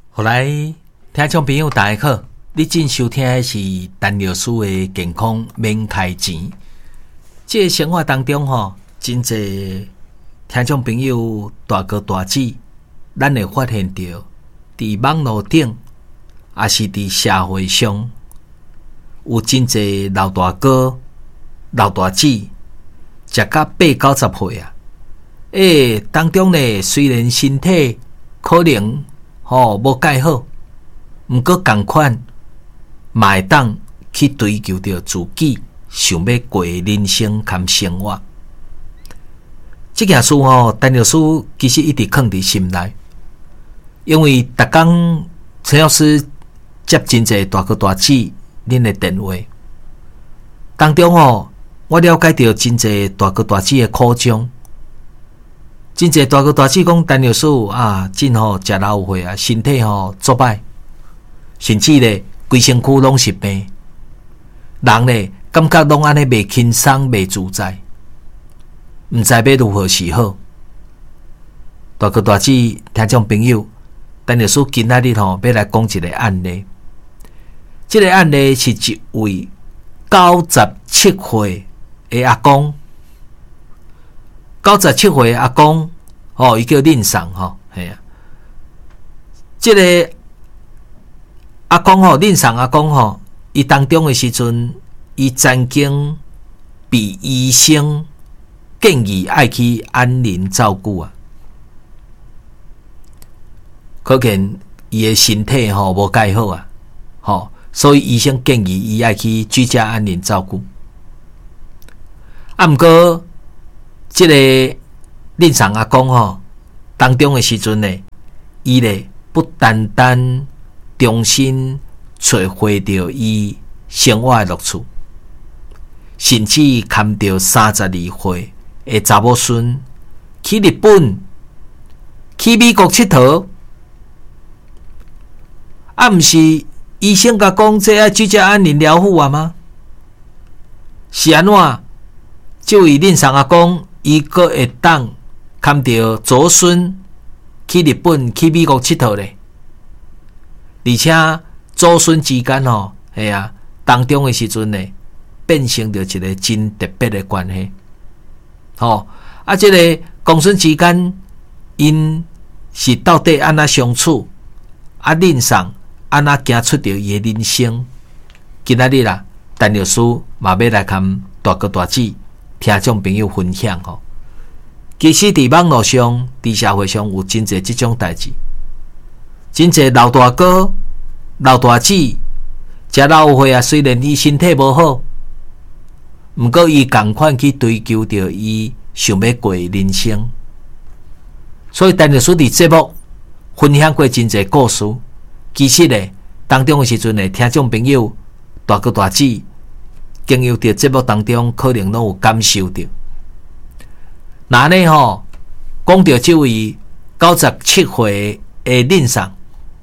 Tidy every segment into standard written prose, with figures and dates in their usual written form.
后来，听众朋友大家好，你正收听的是陈老师的健康免开钱。这个生活当中真侪听众朋友大哥大姐，咱会发现到，伫网络顶，也是伫社会上，有真侪老大哥、老大姐，食到80-90岁啊，当中呢，虽然身体可能无介好，毋过同款嘛会当去追求着自己想要过的人生和生活。这件事陈老师其实一直放伫心内，因为逐工陈老师接真侪大哥大姐恁的电话，当中我了解到真侪大哥大姐的苦衷。真侪大哥大姐讲，陈老师啊，真食老岁啊，身体作歹，甚至咧规身躯拢是病，人咧感觉拢安尼袂轻松、袂自在，毋知要如何是好。大哥大姐听众朋友，陈老师今仔日要来讲一个案例。这个案例是一位97岁的阿公。97岁阿公，伊叫林尚系啊。这个阿公林尚阿公伊当中的时阵，伊曾经被医生建议爱去安宁照顾啊。可见伊的身体无介好啊，所以医生建议伊爱去居家安宁照顾。毋过这个林尚阿公当中的时阵呢，伊咧不单单重新找回到伊生活的乐趣，甚至牵到32岁的查某孙去日本、去美国佚佗，毋是医生甲讲这要居家安宁疗护啊吗？是安怎？这位林尚阿公伊阁会当牵到祖孙去日本、去美国佚佗咧，而且祖孙之间当中的时阵呢，变成着一个真特别的关系。这个公孙之间，因是到底安怎相处？林尚安怎行出着伊的人生？今仔日啦，陈老师嘛要来跟大哥大姐、听众朋友分享其实伫网络上、伫社会上有真侪即种代志，真侪老大哥、老大姐食老岁啊，虽然伊身体无好，毋过伊同款去追求着伊想要过的人生。所以陈老师伫节目分享过真侪故事，其实咧当中的时阵咧，听众朋友、大哥大姐经由伫节目当中，可能拢有感受到。那呢讲到这位97岁的林尚，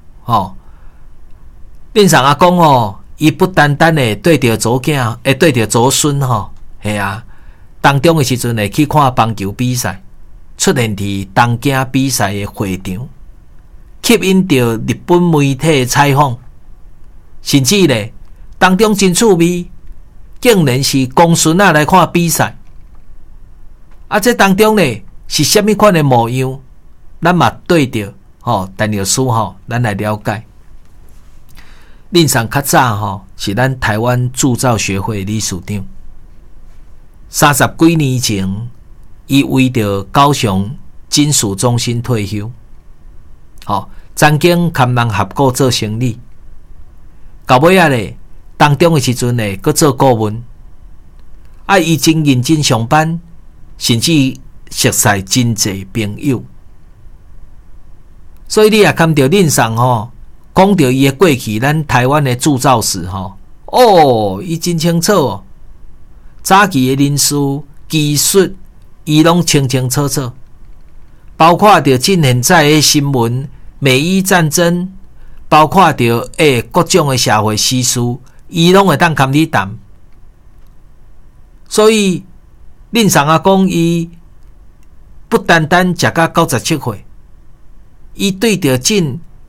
林尚阿公伊不单单的对着祖囝，对着祖孙系啊，当中的时阵呢去看棒球比赛，出现伫东京比赛的会场，吸引到日本媒体的采访，甚至呢当中真趣味，竟然是公孙来看比赛。这当中呢是虾米款的模样？咱嘛对着陈老师咱来了解。林尚较早是咱台湾铸造学会理事长，30几年前，伊为着高雄金属中心退休，曾经跟人合作做生意，到尾咧当中的时阵呢，佮做顾问，伊真认真上班。甚至熟识真侪朋友，所以你也看到林尚讲到伊的过去，咱台湾的铸造史伊真清楚早期的人事技术，伊拢清清楚楚，包括着近现在的新闻、美伊战争，包括着各种的社会时事，伊拢会当跟你谈。所以林尚阿公伊不单单食到97岁，伊对着真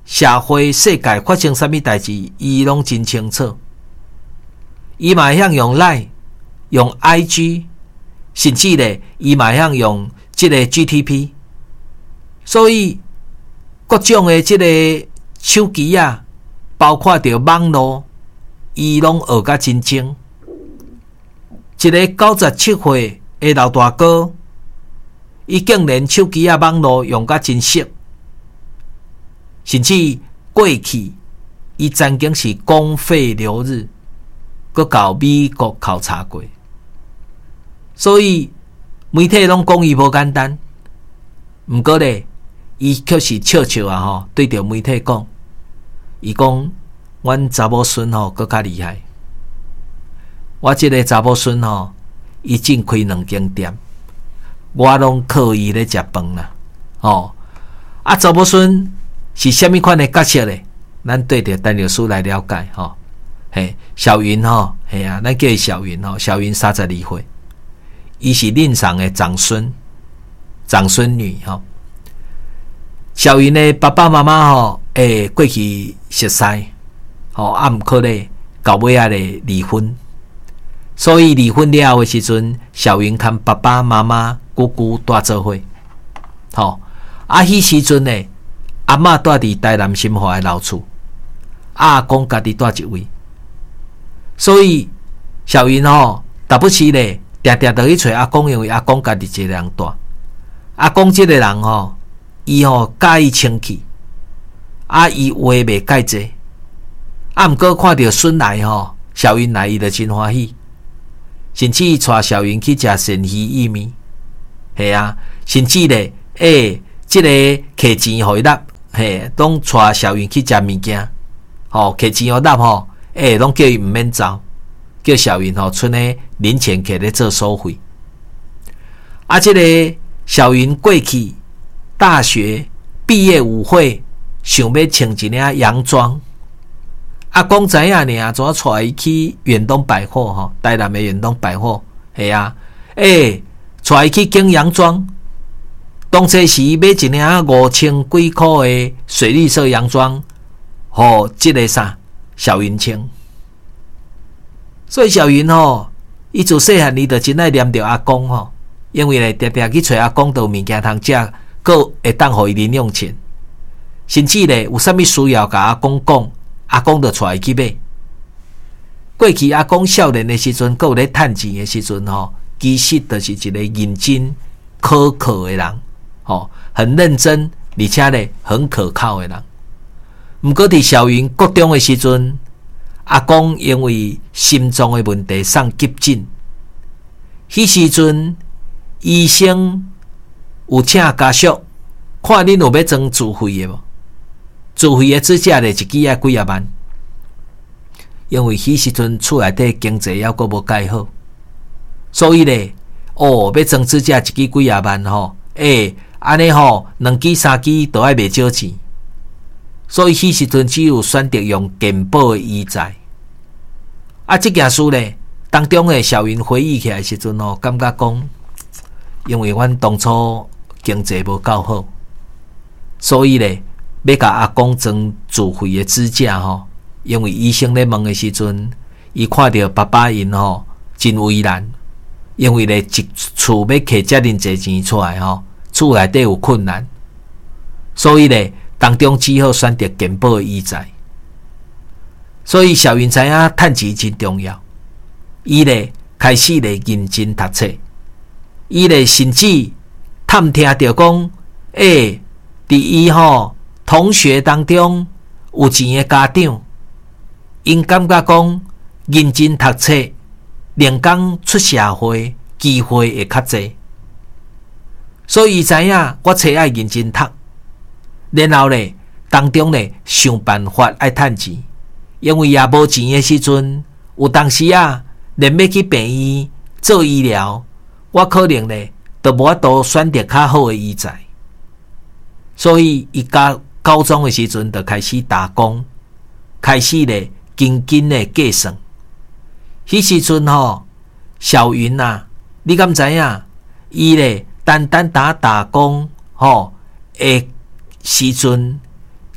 社会世界发生啥物代志，伊拢真清楚。伊嘛会晓用 LINE、用 IG， 甚至咧，伊嘛会晓用即个 GTP。所以各种的即个手机啊，包括着网络，伊拢学甲真精。一个97岁的老大哥，伊竟然手机啊网络用甲真熟，甚至过去伊曾经是公费留日，佮到美国考察过。所以媒体拢讲伊无简单，毋过咧，伊却是笑笑啊吼，对着媒体讲，伊讲阮查某孙吼佮较厉害。我即个查某孙吼，伊正开2间店，我拢靠伊咧食饭啦。查某孙是虾米款的角色咧？咱对着陈律师来了解吼。小云吼，嘿啊，咱叫伊小云吼，小云32岁，伊是恁上的长孙女吼。小云的爸爸妈妈吼，过去熟识，毋过咧，到尾仔咧离婚。所以离婚了后的时阵，小云跟爸爸妈妈姑姑住做伙。迄时阵呢，阿嬷住伫台南新华的老厝，阿公家己住一位。所以小云达不时咧，定定就去找阿公，因为阿公家己一个人住。阿公这个人伊介意清气，伊话袂介济。毋过看到孙来小云来伊就真欢喜。甚至带小云去食鳝鱼意面，系啊，甚至咧，即个摕钱互伊纳，拢带小云去食物件，摕钱互纳拢叫伊毋免走，叫小云剩诶零钱摕咧做收费。即个小云过去大学毕业舞会，想要穿一领洋装。阿公知影呢，怎带伊去远东百货台南的远东百货，系啊，带伊去经洋装。当初时买一领5000几块的水绿色洋装，互即个小云穿。所以小云伊自细汉伊就真爱念着阿公因为咧常常去找阿公，就有物件通食，佮会当互伊零用钱，甚至咧有啥物需要，甲阿公讲。阿公就带伊去买。过去阿公少年的时阵，佮有咧趁钱的时阵其实就是一个认真苛刻的人，很认真，而且咧很可靠的人。毋过伫小云国中的时阵，阿公因为心脏的问题送急诊，迄时阵医生有请家属看恁有要装自费的无？自费的支架咧，一支要几啊万，因为迄时阵厝内底经济还阁无介好，所以咧，要装支架一支几啊万安尼2支3支都要卖少钱，所以迄时阵只有选择用健保的医材。这件事咧，当中的小云回忆起来的时阵感觉讲，因为阮当初经济无够好，所以咧。要甲阿公装自费的支架因为医生咧问的时阵，伊看到爸爸因真为难，因为咧一厝要摕遮尔济钱出来厝内底有困难，所以咧当中只好选择健保的医材。所以小云知影趁钱真重要，伊咧开始咧认真读册，伊咧甚至探听到讲，伫伊同学当中有钱的家长，因感觉讲认真读册，连讲出社会机会会较济，所以伊知影我册爱认真读，然后咧当中咧想办法爱趁钱，因为也无钱的时阵，有当时连要去病院做医疗，我可能咧都无法度选择较好的医材，所以伊高中的时阵就开始打工，开始咧斤斤的计算。迄时阵小云你敢知影？伊咧单打工的时阵，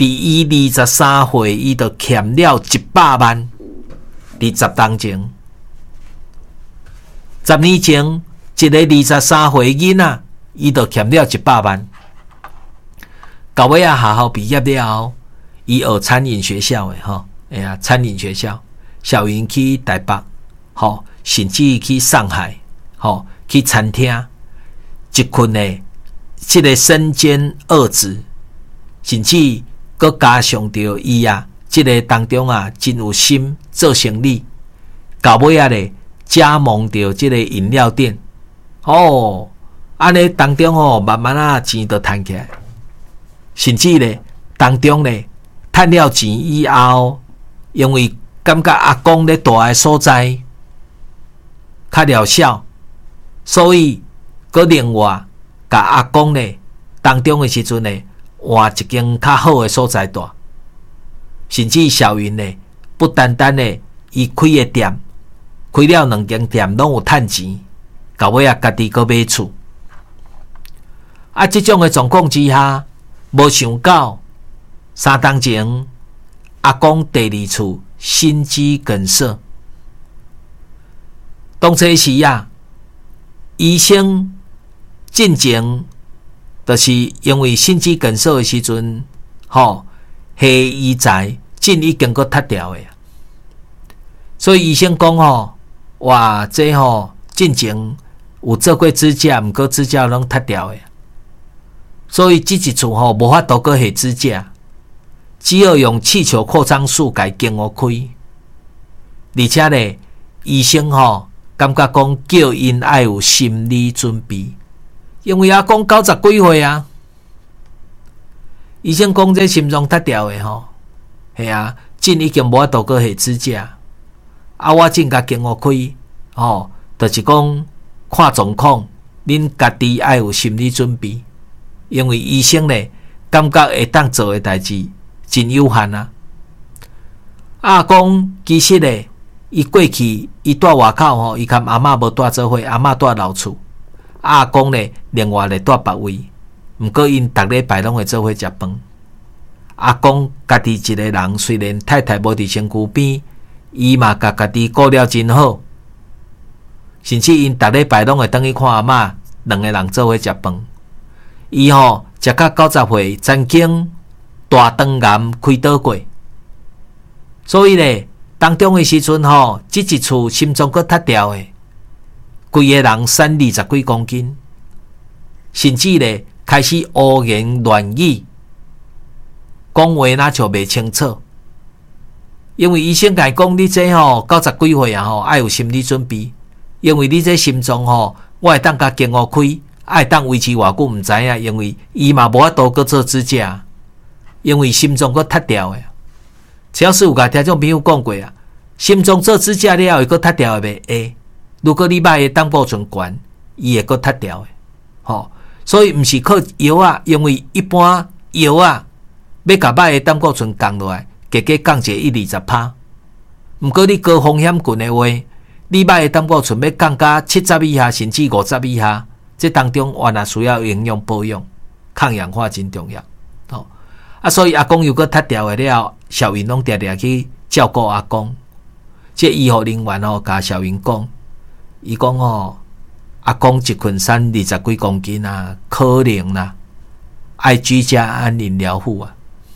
伫伊23岁，伊就欠了100万。伫10当前，10年前，一个23岁囡仔，伊就欠了100万。到尾啊，学校毕业了后，伊学餐饮学校的吼，餐饮学校，小云去台北，吼，甚至去上海，吼，去餐厅，一群的这个身兼二职，甚至佮加上着伊啊，这个当中啊，真有心做生意，到尾啊咧，加盟着这个饮料店，安尼当中慢慢啊钱就赚起来。甚至咧，当中咧，赚了钱以后，因为感觉阿公咧住的所在较疗效，所以佮另外甲阿公咧当中的时阵咧，换一间较好的所在住。甚至小云咧，不单单咧，伊开的店，开了2间店拢有赚钱，到尾啊家己佮买厝。这种的状况之下。无想到3当前，阿公第2次心肌梗塞。当初时啊，医生进前，就是因为心肌梗塞的时阵，下医材进已经佮脱掉的，所以医生讲哇，这进前有做过支架，毋过支架拢脱掉的。所以这一次无法度搁下支架，只有用气球扩张术甲伊经开。而且咧，医生感觉讲叫因爱有心理准备，因为阿公90几岁啊。医生讲这心脏脱掉的系啊，真已经无法度搁下支架。我真甲经开，就是讲看状况，恁家己爱有心理准备。因为医生咧感觉会当做的代志真有限啊。阿公其实咧，伊过去伊住外口伊甲阿嬷无住做伙，阿嬷住老厝，阿公咧另外咧住别位。毋过因逐礼拜拢会做伙食饭。阿公家己一个人，虽然太太无伫身躯边，伊嘛甲家己顾了真好。甚至因逐礼拜拢会等去看阿嬷，2个人做伙食饭。伊食到90岁，曾经大肠癌开刀过，所以咧当中的时阵这一次心脏佮脱掉的，规个人瘦20几公斤，甚至咧开始胡言乱语，讲话哪像袂清楚。因为医生甲伊讲，你这90几岁啊爱有心理准备，因为你这心脏我会当甲经开。爱当维持偌久毋知影，因为伊嘛无法度搁做支架，因为心脏搁脱掉的。只要是有甲听众朋友讲过啊，心脏做支架了会搁脱掉的袂？会。如果你买的胆固醇悬，伊会搁脱掉的。所以毋是靠药啊，因为一般药啊，要甲买的胆固醇降落来，加加降一1-20%。毋过你高风险群的话，你买的胆固醇要降到70以下，甚至50以下。这当中原来需要营养保养，抗氧化真重要。所以阿公又搁脱掉的了，小云拢常常去照顾阿公。这医护人员甲小云讲，伊讲阿公一群瘦20几公斤啊，可能啦，爱居家安宁疗护啊，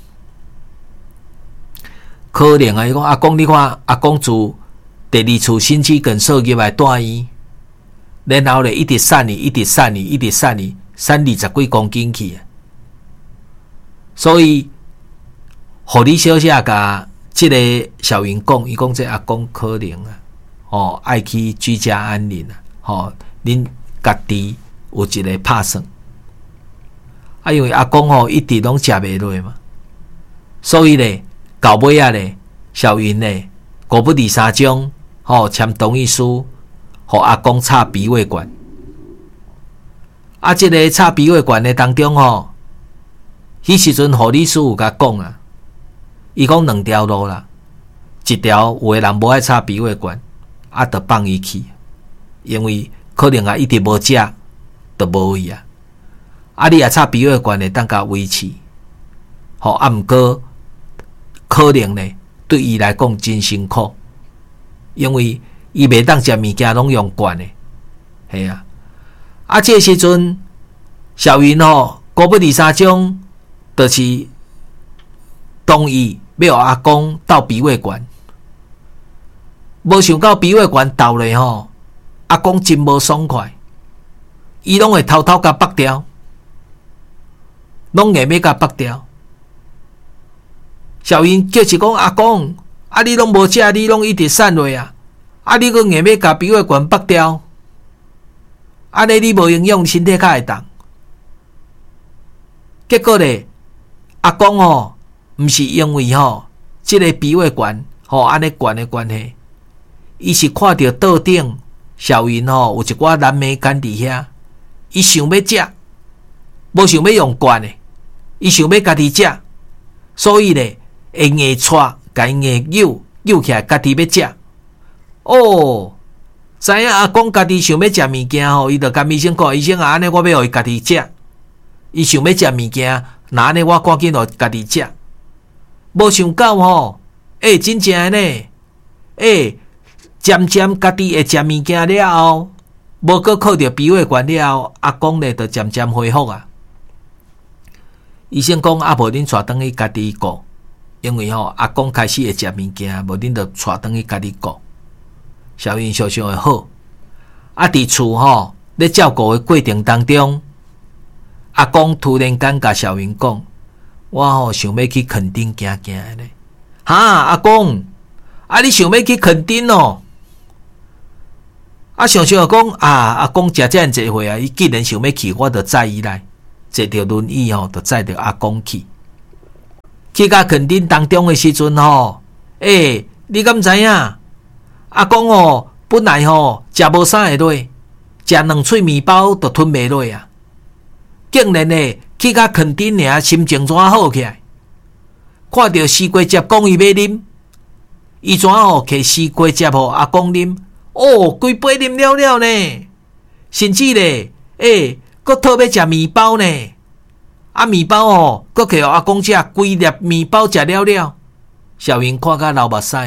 可能啊。伊讲阿公，你看阿公自第2次心肌梗塞入来住院。然后咧，一直瘦20几公斤去。所以，护理小姐甲这个小云讲，伊讲这阿公可能爱去居家安宁恁家己有一个拍算。因为阿公一直拢食袂落嘛，所以咧，到尾啊咧，小云咧，果不第3章签同意书。互阿公插鼻胃管，这个插鼻胃管的当中迄时阵护理师有甲讲啊，伊讲2条路啦，一条有的人无爱插鼻胃管，就放伊去，因为可能一直无食，就无胃啊。你也插鼻胃管会当甲维持， 啊毋过可能呢，对伊来讲真辛苦，因为伊袂当食物件拢用惯的，系啊。啊，这时阵小云高不二三种，就是同意要阿公到鼻胃管，无想到鼻胃管到咧阿公真无爽快，伊拢会偷偷甲拔掉，拢硬要甲拔掉。小云叫是讲阿公，啊你拢无食，你拢一直散落啊，啊你佫硬要甲鼻胃管拔掉，安尼你无营养，身体较会动。结果咧，阿公毋是因为即个鼻胃管安尼管的关系，伊是看到桌顶小云有一寡蓝莓干伫遐，伊想要食，无想要用管的，伊想要家己食，所以咧会硬拽，甲伊硬扭起来，家己要食。知影阿公家己想要食物件伊就甲医生讲，医生啊，安尼我要互伊家己食。伊想要食物件，那安尼我赶紧互家己食。无想到真正呢，渐渐家己会食物件了后，无佮靠着鼻胃管了后，阿公咧就渐渐恢复啊。医生讲啊，无恁带转去家己顾，因为阿公开始会食物件，无恁就带转去家己顾。小云想想会好，啊，伫厝咧照顾的过程当中，阿公突然间甲小云讲：“我想要去垦丁行行的咧。”哈，阿公，啊，你想要去垦丁哦？啊，想想讲阿公食遮尔济岁啊，伊既然想要去，我就载伊来，坐着轮椅就载着阿公去。去到垦丁当中的时阵你敢知影？阿公本来食无啥会落，食2喙面包就吞袂落啊！竟然呢去到垦丁尔，心情怎好起来？看到西瓜汁讲伊要啉，伊怎摕西瓜汁互阿公啉？规杯啉了了呢！甚至咧，佫讨要食面包呢！啊，面包佫摕互阿公食，规粒面包食了了。小云看甲流目屎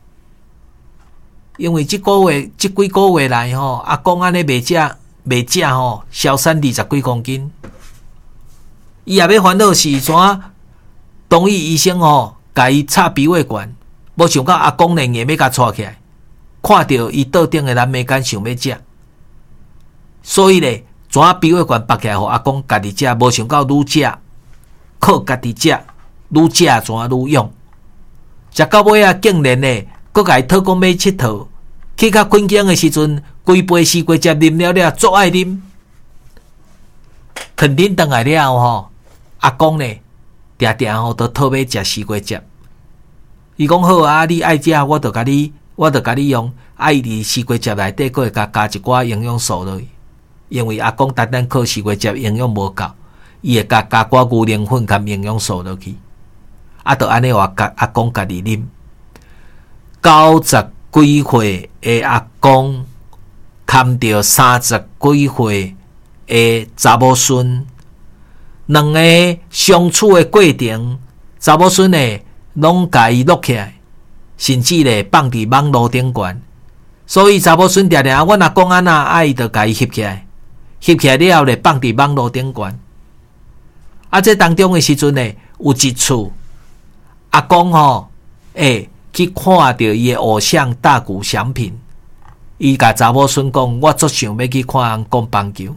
因为即几个月来阿公安尼袂食消瘦20几公斤。伊也要烦恼是怎同意医生甲伊插鼻胃管，无想到阿公呢硬要甲带起来，看到伊桌顶的蓝莓干想要食，所以咧怎鼻胃管拔起来，互阿公家己食，无想到愈食靠家己食，愈食怎愈用，食到尾啊，竟然呢佫甲伊讨讲要佚佗，去到困境的时阵，规杯西瓜汁啉了了，足爱啉。肯定倒来了后阿公呢定定都讨要食西瓜汁。伊讲好啊，你爱食，我就甲你用爱伫西瓜汁内底，佫会加一寡营养素落去。因为阿公单单靠西瓜汁营养无够，伊会加寡牛奶粉甲营养素落去。啊，就安尼话阿公家己啉。90几岁的阿公看到30几岁的查某孙，两个相处的过程，查某孙呢拢甲伊录起来，甚至咧放伫网络顶悬。所以查某孙定定阮阿公安那爱就甲伊翕起来，翕起来了后咧放伫网络顶悬。啊，这当中的时阵呢，有一次阿公去看到伊的偶像大谷翔平，伊甲查某孙讲：“我足想要去看讲棒球。”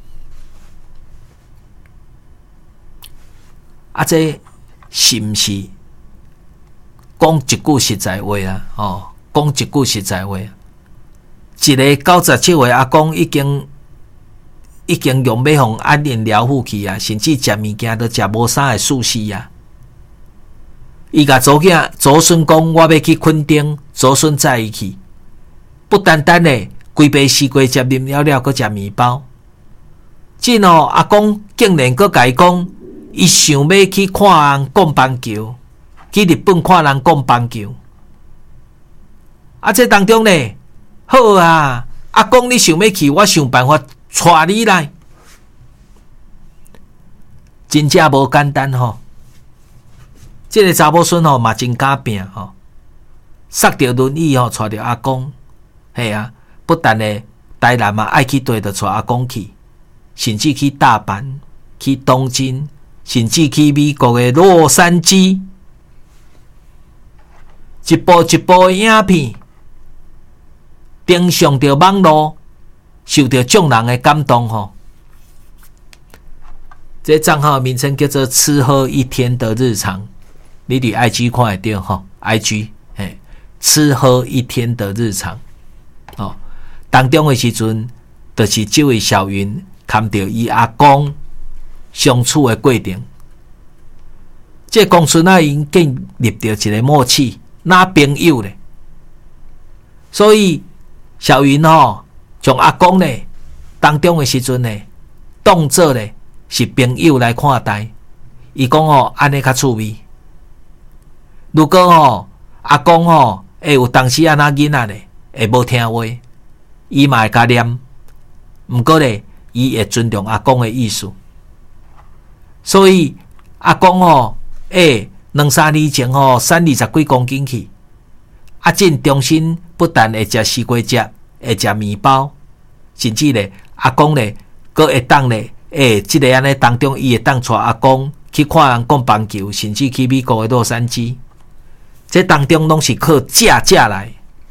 啊，这是毋是讲一句实在话啊？讲一句实在话，一个97岁阿公已经用要互安宁疗护去啊，甚至食物件都食无啥会猝死啊！伊甲祖孙讲，我要去垦丁，祖孙载伊去。不单单呢，规杯西瓜汁啉了了，佮食面包。阿公竟然佮甲伊讲，伊想要去看人讲棒球，去日本看人讲棒球。啊，这当中呢，好啊，阿公你想要去，我想办法带你来。真正无简单吼。 这个查某孙吼嘛真敢拼吼，塞着轮椅吼，带着阿公，嘿啊，不但呢台南嘛爱去地就带阿公去，甚至去大阪、去东京，甚至去美国的洛杉矶，一部一部的影片，登上着网络，受到众人的感动吼。这账号名称叫做吃喝一天的日常，你伫 IG 看会到吼 ，IG 嘿，吃喝一天的日常，哦，当中的时阵，就是这位小云看到伊阿公相处的过程，这公孙啊因建立到一个默契，那朋友咧，所以小云吼，从阿公咧当中的时阵咧，当作咧。是朋友来看待，伊讲吼安尼较趣味。如果吼阿公吼会有当时安那囡仔咧会无听话，伊嘛会甲念。毋过咧，伊会尊重阿公的意思。所以阿公吼2-3年前吼30几公斤去，阿进重新不但会食西瓜汁，会食面包，甚至咧阿公咧佫会当咧。这个安尼当中，伊会当带阿公去看人讲棒球，甚至去美国的洛杉矶。这当中拢是靠食来。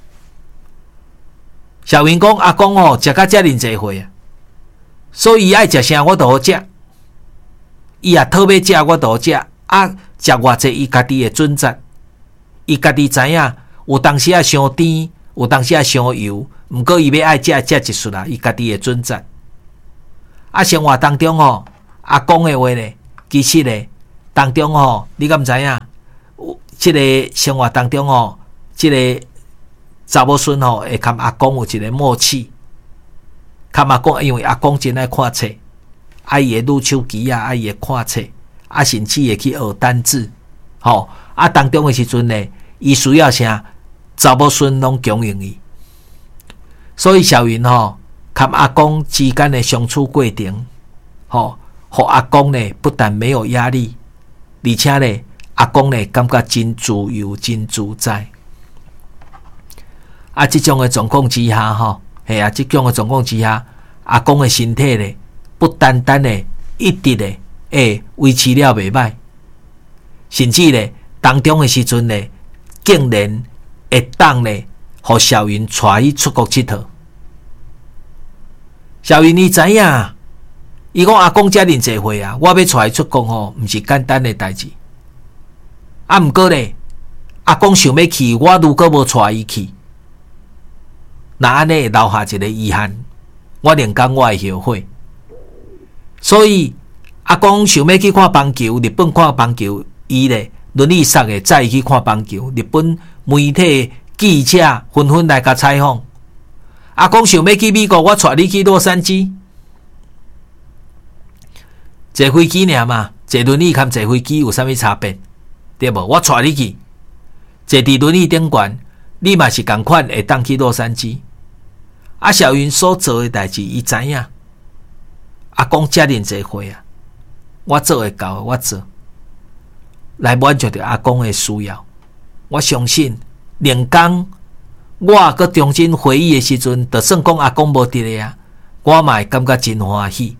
小云讲阿公哦，食到遮尔济岁啊，所以爱食啥我都好食。伊也讨要食我都好食，啊，食偌济伊家己会准则，伊家己知影有当时啊伤甜，有当时啊伤油，毋过伊要爱食一束啦，伊家己会准则。啊，生活当中吼，阿公的话咧，其实咧当中吼，你敢知影？这个生活当中吼，这个查某孙吼会跟阿公有一个默契，跟阿公因为阿公真爱看册，啊伊会撸手机啊，啊伊会看册，啊甚至会去学单字，吼啊当中的时阵咧，伊需要啥，查某孙拢供应伊，所以小云吼。跟阿公之间的相处过程，互阿公呢不但没有压力，而且呢阿公呢感觉真自由、真自在。啊，这种的状况之下，系啊，这种的状况之下，阿公的身体呢不单单呢一直呢维持了袂歹，甚至呢当中的时阵呢，竟然会当呢，互小云带伊出国佚佗。小云你知影？伊讲阿公遮尔济岁啊，我要带伊出国吼，毋是简单的代志。啊，毋过咧，阿公想要去，我如果无带伊去，那安尼会留下一个遗憾。我连讲我会后悔。所以阿公想要去看棒球，日本看棒球，伊咧轮椅塞的载伊去看棒球。日本媒体记者纷纷来甲采访。阿公想要去美国，我带你去洛杉矶。坐飞机尔嘛，坐轮椅跟坐飞机有啥物差别？对无？我带你去，坐伫轮椅顶悬，你嘛是同款会当去洛杉矶。啊，小云所做的代志，伊知影。阿公遮尔济岁啊，我做会到的，我做来满足着阿公的需要。我相信，连讲。我搁重新回忆的时阵，就算讲阿公无伫咧啊，我嘛会感觉真欢喜。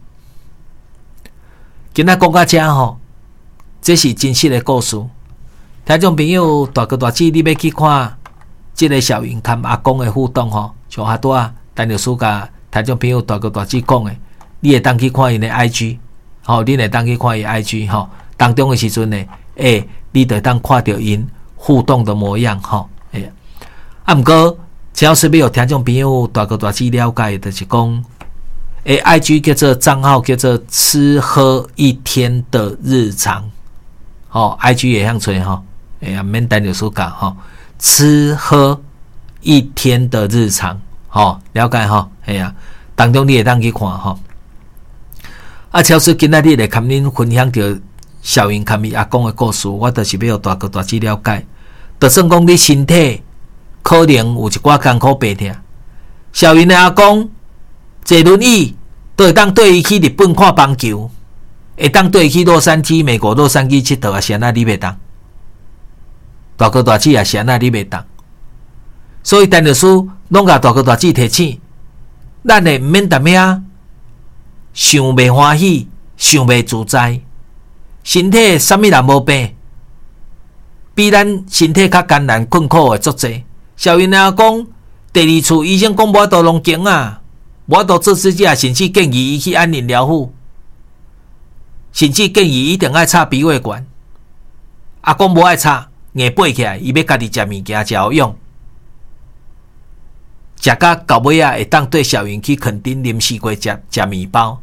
今仔讲到这吼，这是真实的故事。听众朋友大哥大姐，你要去看这个小云跟阿公的互动吼，像阿多啊，陈律师甲听众朋友大哥大姐讲的，你会当去看因的 IG， 吼，你会当去看伊 IG 吼，当中的时阵呢，你就当看到因互动的模样吼。啊，毋过，只要是要有听众朋友大哥大姐了解，就是讲，IG 叫做账号叫做吃喝一天的日常，IG 也向吹哈，也免单就说讲哈，吃喝一天的日常，了解哈，当中你也当去看哈。啊，只要是今仔日来跟恁分享着小云跟伊阿公的故事，我就是要有大哥大姐了解，就算讲你身体。可能有一寡艰苦病痛，小云的阿公坐轮椅都会当带伊去日本看棒球，会当带伊去洛杉矶、美国洛杉矶佚佗啊，是安那你袂当？ 大哥大姐也是安那你袂当。所以陈律师拢甲大哥大姐提醒，咱会毋免逐遐想袂欢喜，想袂自在，身体啥物人无病，比咱身体较艰难困苦的足侪。小云啊讲，第二次医生讲无法度拢经啊，无法度做指甲，甚至建议伊去安宁疗护，甚至建议一定爱插鼻胃管。啊，讲无爱插，硬爬起来，伊要家己食物件才有用。食到尾啊，会当对小云去垦丁啉四季食面包。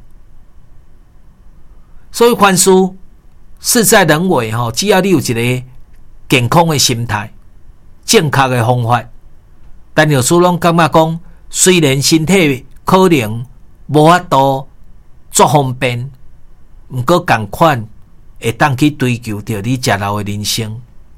所以凡事事在人为吼，只要你有一个健康的心态、正确的方法，陈律师拢感觉讲，虽然身体可能无法度足方便，毋过同款会当去追求着你食老的人生。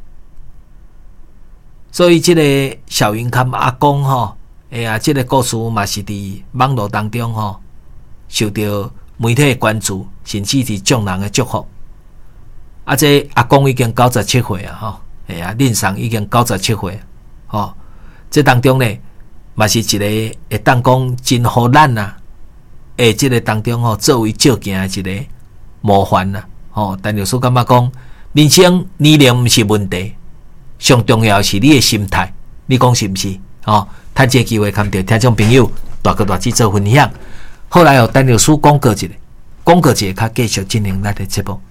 所以这个小云跟阿公吼。这个故事嘛是伫网络当中吼，受到媒体的关注，甚至是众人的祝福。这阿公已经97岁啊，吼，恁上已经97岁，吼。这当中呢，嘛是一个会当讲真互咱啊，这个当中吼，作为照镜的一个模范啦，吼。陈律师感觉讲，人生年龄毋是问题，上重要是你的心态，你讲是毋是？哦，趁这个机会，跟着听众朋友大哥大姐做分享。后来有陈律师广告一下，较继续进行咱的节目。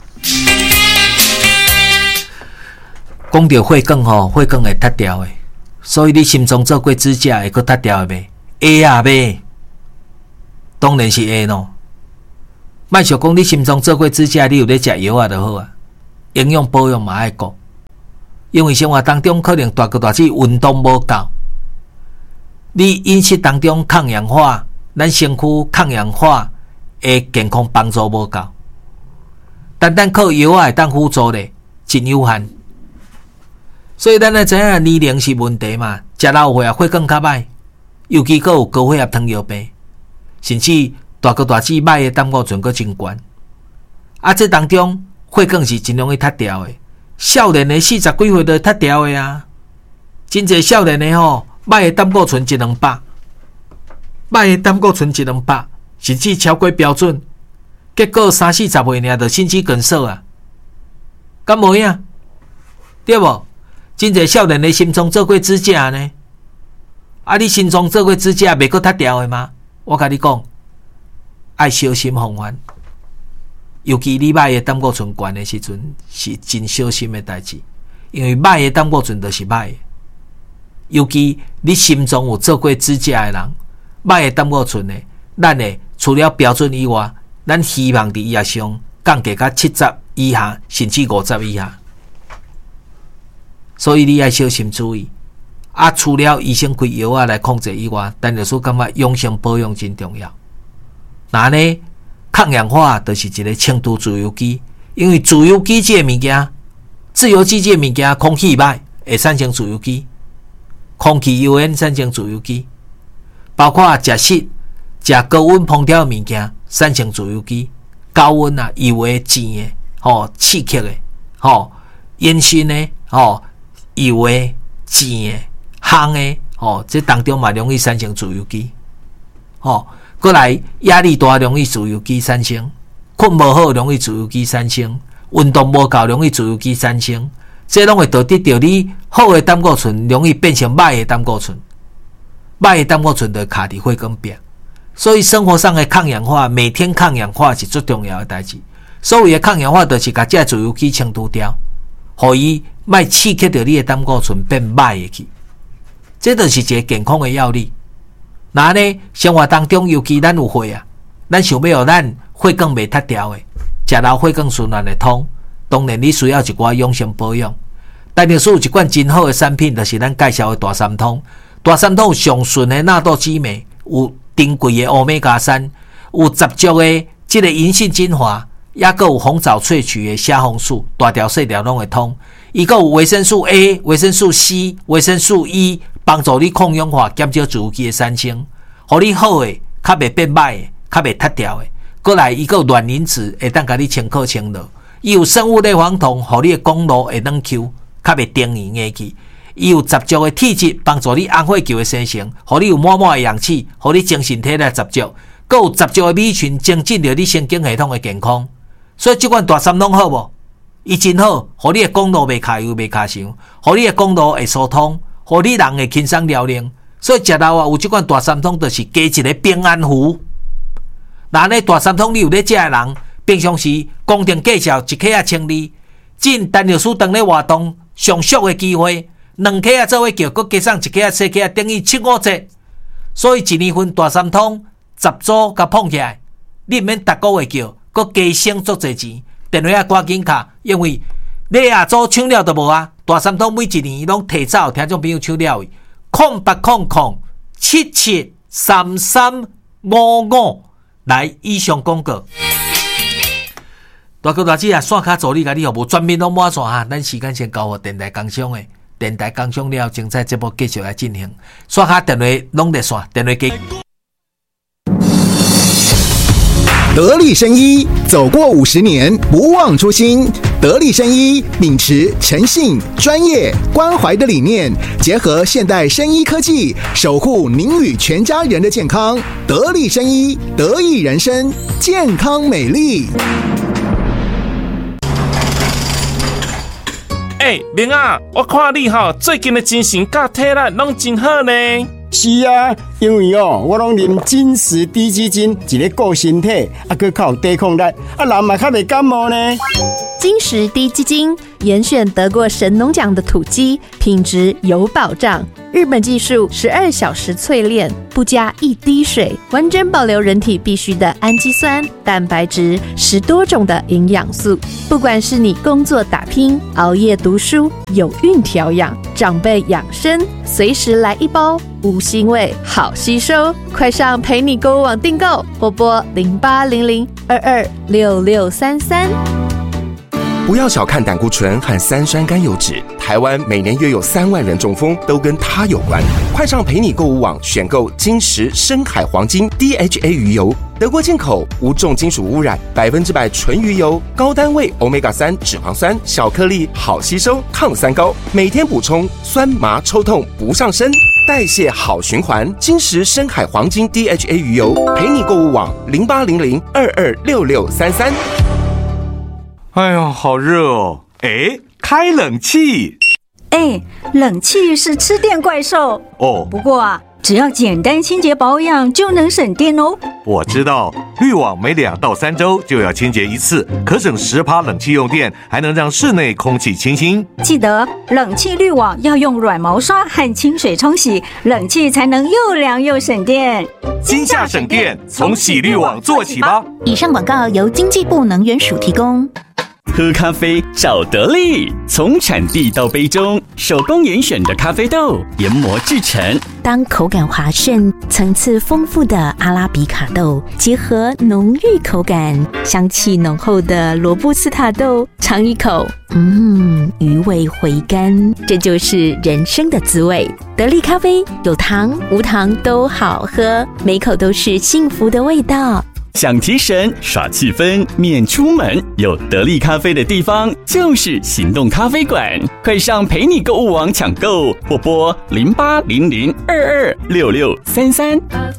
讲到血管吼，血管会塌掉的，所以你心中做过指甲会阁塌掉的未？会啊未？当然是会咯。莫想讲你心中做过指甲，你有咧食药啊就好啊。营养保养嘛爱顾，因为生活当中可能大哥大姐运动无够。你饮食当中抗氧化，咱身躯抗氧化的健康帮助无够，单靠药会当辅助咧，真有限。所以咱要知影年龄是问题嘛，食老岁啊，血管较歹，尤其佫有高血压、糖尿病，甚至大哥大姐歹的胆固醇佫真悬。这当中血管是真容易塌掉的，少年的40几岁就塌掉的啊，真侪少年的吼。歹的胆固醇100，歹的胆固醇100，甚至超过标准，结果30-40岁尔就心肌梗塞啊，敢无影？对无？真侪少年的心脏做过指甲呢，你心脏做过指甲，袂阁塌掉的吗？我甲你讲，爱小心防范，尤其你歹的胆固醇悬的时阵，是真小心的代志，因为歹的胆固醇就是歹的。尤其你心中有做过指甲的人，歹的胆固醇的，咱的除了标准以外，咱希望伫医学上降低到70以下，甚至50以下。所以你要小心注意。除了医生开药来控制以外，陈律师感觉养生保养真重要。那呢，抗氧化就是一个轻度自由基，因为自由基这个物件，自由基这个物件，空气歹会产生自由基。空气油烟产生自由基，包括食食、食高温烹调的物件产生自由基，高温啊、油的、甜的、刺激的、烟熏的、油的、甜的、烘的，这当中嘛容易产生自由基。过来压力大容易自由基产生，困无好容易自由基产生，运动无够容易自由基产生。这拢会导致到你好的胆固醇容易变成歹的胆固醇，歹的胆固醇就卡伫血管壁。所以生活上的抗氧化，每天抗氧化是最重要的代志。所谓的抗氧化，就是把这自由基清除掉，互伊莫刺激到你的胆固醇变歹的去。这就是一个健康的要领。那呢，生活当中尤其咱有血啊，咱想要让咱血管袂塌掉的，食到血管循环的通。当然，你需要一寡养生保养。陈律师有一款真好的产品，就是咱介绍的大三通。大三通上纯的纳豆激酶，有珍贵的欧米伽3，有10足的这个银杏精华，也佫有红枣萃取的虾红素，大条细条拢会通。伊佫有维生素 A、维生素 C、维生素 E， 帮助你抗氧化，减少自由基的产生，互你好的，较袂变歹的，较袂塌掉的。过来，伊佫有卵磷脂，会当甲你清可清热。伊有生物类黄酮，互你的功劳会软 Q。 较袂定义硬去。伊有十足的体质，帮助你红血球的生成，互你有满满的氧气，互你精神体力十足。阁有十足的米群，增进着你神经系统的健康。所以即款大参拢好无？伊真好，互你的公路袂卡油袂卡伤，互你的公路会疏通，互你人会轻松了灵。所以食老啊有即款大参通，就是加一个平安符。那安尼大参通你有咧食的人，平常时公定计数一克啊1,200，进陈律师当咧活动上俗的机会，2克啊做伙叫，佮加上1克啊4克啊，等于7-5折。所以一年份大参通10组甲碰起来，你毋免逐个月叫，佮加省足侪钱。电话啊赶紧卡，因为你啊组抢了都无啊。大三通每一年拢提早听众朋友抢了，0800773355来以上广告。大哥大姐啊，线卡助理甲你服务全面拢满线哈，咱时间先交互电台工商的，电台工商了，精彩节目继续来进行。线卡电话拢在线，电话机。 得力生医走过50年，不忘初心。得力生医秉持诚信、专业、关怀的理念，结合现代生医科技，守护您与全家人的健康。得力生医，得益人生，健康美丽。 明啊，我看你最近的精神甲体力拢真好呢。 是啊，因为我拢啉金石低基金，一个顾身体，佮较有抵抗力，人嘛较袂感冒呢。 金石低基金严选得过神农奖的土鸡，品质有保障。日本技术12小时淬炼，不加一滴水，完整保留人体必需的氨基酸、蛋白质，10多种的营养素。不管是你工作打拼、熬夜读书、有孕调养、长辈养生，随时来一包，无腥味，好吸收。快上陪你购物网订购，或拨0800226633。 不要小看胆固醇和三酸甘油酯，台湾每年约有3万人中风，都跟它有关。快上陪你购物网选购金石深海黄金 DHA 鱼油，德国进口，无重金属污染，100%纯鱼油，高单位 Omega-3 脂肪酸，小颗粒，好吸收，抗三高，每天补充，酸麻抽痛不上身，代谢好循环。金石深海黄金 DHA 鱼油，陪你购物网0800226633。 哎呦，好热哦！开冷气。 冷气是吃电怪兽哦。 不过啊，只要简单清洁保养就能省电哦。 我知道，滤网每2到3周就要清洁一次，可省10%冷气用电，还能让室内空气清新。 记得冷气滤网要用软毛刷和清水冲洗，冷气才能又凉又省电。 今夏省电，从洗滤网做起吧。 以上广告由经济部能源署提供。 喝咖啡找得力，从产地到杯中，手工严选的咖啡豆研磨制成。 当口感滑顺、层次丰富的阿拉比卡豆结合浓郁口感、香气浓厚的罗布斯塔豆，尝一口，余味回甘，这就是人生的滋味。得力咖啡有糖无糖都好喝，每口都是幸福的味道。 想提神耍气氛免出门，有得力咖啡的地方就是行动咖啡馆。快上陪你购物网抢购，或拨0800226633。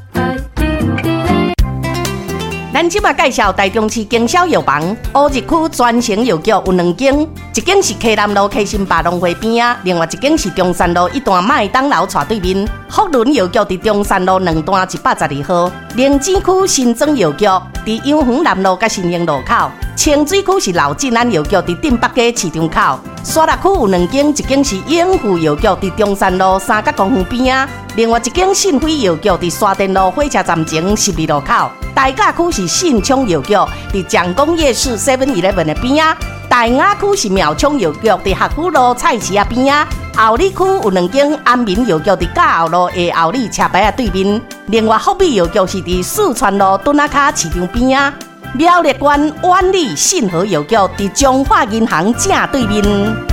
咱即马介绍台中市经销药房乌日区专营药局有2间，一间是溪南路溪新百农会边啊，另外一间是中山路一段麦当劳斜对面。福伦药局伫中山路2段112号，灵芝区新庄药局伫永恒南路甲新营路口，清水区是老进安药局伫镇北街市场口。沙鹿区有2间，一间是永富药局伫中山路3角公园边啊，另外一间信辉药局伫沙田路火车站前12路口。大甲区是信昌药局伫蒋公夜市 7-11 的边啊，大雅区是苗昌药局伫学府路菜市啊边啊，后里区有2间安民药局伫嘉后路的后里车牌啊对面，另外福美药局是伫四川路墩仔卡市场边啊，苗栗县万里信和药局伫中华银行正对面。